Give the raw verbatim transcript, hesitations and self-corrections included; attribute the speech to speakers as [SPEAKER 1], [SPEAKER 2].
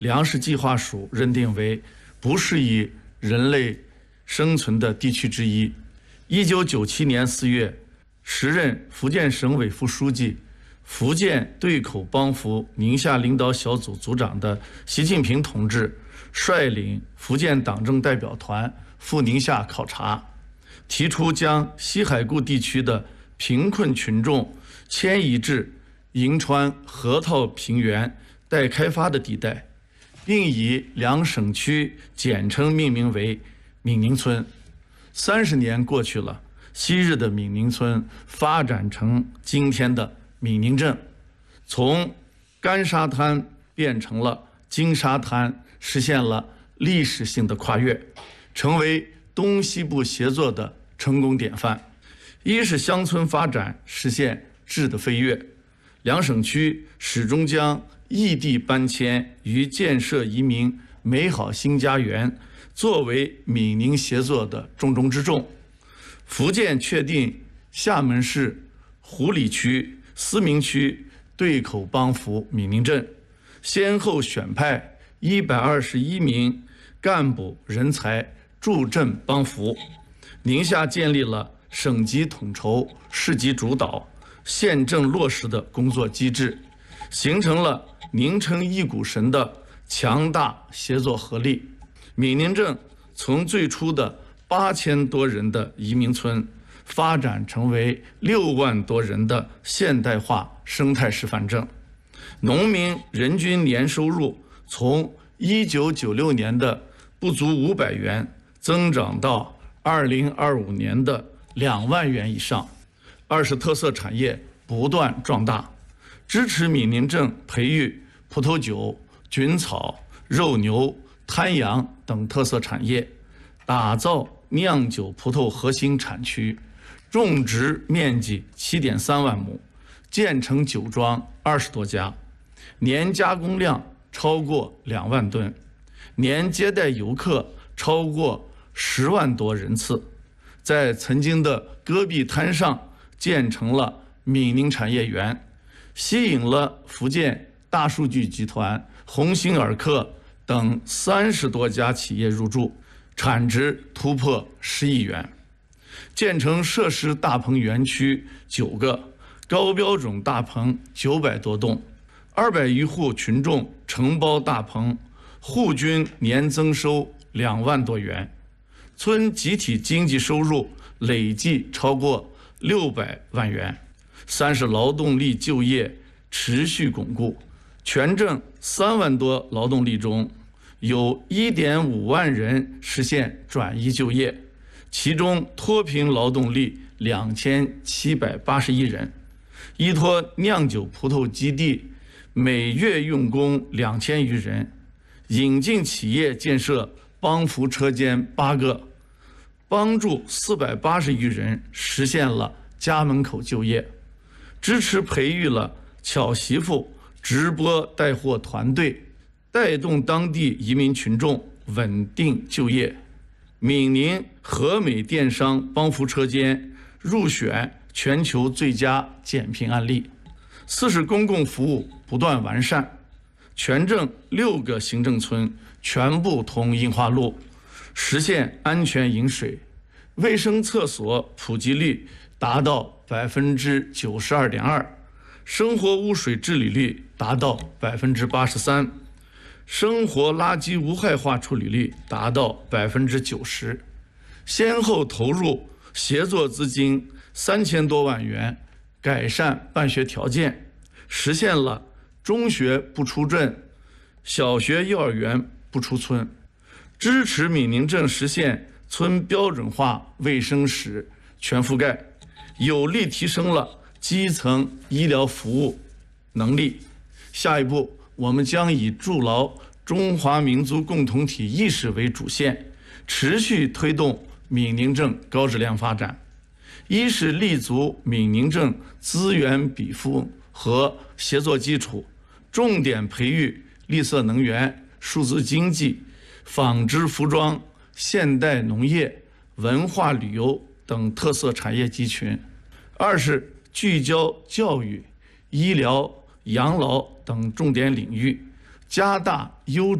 [SPEAKER 1] 粮食计划署认定为不适宜人类生存的地区之一。一九九七年四月，时任福建省委副书记、福建对口帮扶宁夏领导小组组长的习近平同志率领福建党政代表团赴宁夏考察，提出将西海固地区的贫困群众迁移至银川河套平原待开发的地带，并以两省区简称命名为闽宁村。三十年过去了，昔日的闽宁村发展成今天的闽宁镇，从干沙滩变成了金沙滩，实现了历史性的跨越，成为东西部协作的成功典范。一是乡村发展实现质的飞跃，两省区始终将异地搬迁与建设移民美好新家园作为闽宁协作的重中之重。福建确定厦门市湖里区、思明区对口帮扶闽宁镇，先后选派一百二十一名干部人才驻镇帮扶。宁夏建立了省级统筹、市级主导、县政落实的工作机制，形成了拧成一股绳的强大协作合力。闽宁镇从最初的八千多人的移民村，发展成为六万多人的现代化生态示范镇。农民人均年收入从一九九六年的不足五百元，增长到二零二五年的两万元以上。二是特色产业不断壮大，支持闽宁镇培育葡萄酒、菌草、肉牛、滩羊等特色产业，打造酿酒葡萄核心产区，种植面积七点三万亩，建成酒庄二十多家，年加工量超过两万吨，年接待游客超过十万多人次。在曾经的戈壁滩上建成了闽宁产业园，吸引了福建大数据集团、鸿星尔克等三十多家企业入驻，产值突破十亿元。建成设施大棚园区九个，高标准大棚九百多栋，二百余户群众承包大棚，户均年增收两万多元，村集体经济收入累计超过六百万元。三是劳动力就业持续巩固，全镇三万多劳动力中，有一点五万人实现转移就业，其中脱贫劳动力两千七百八十一人，依托酿酒葡萄基地每月用工两千余人，引进企业建设帮扶车间八个，帮助四百八十余人实现了家门口就业，支持培育了巧媳妇直播带货团队，带动当地移民群众稳定就业。闽宁和美电商帮扶车间入选全球最佳减贫案例。四是公共服务不断完善，全镇六个行政村全部通硬化路，实现安全饮水，卫生厕所普及率达到百分之九十二点二，生活污水治理率达到百分之八十三，生活垃圾无害化处理率达到百分之九十，先后投入协作资金三千多万元，改善办学条件，实现了中学不出镇，小学幼儿园不出村，支持闽宁镇实现村标准化卫生室全覆盖，有力提升了基层医疗服务能力。下一步，我们将以筑牢中华民族共同体意识为主线，持续推动闽宁镇高质量发展。一是立足闽宁镇资源禀赋和协作基础，重点培育绿色能源、数字经济、纺织服装、现代农业、文化旅游等特色产业集群。二是聚焦教育、医疗、养老等重点领域， 加大优